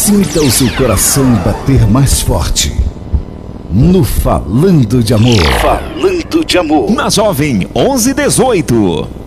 Sinta o seu coração bater mais forte. No Falando de Amor. Falando de Amor. Na Jovem 1118.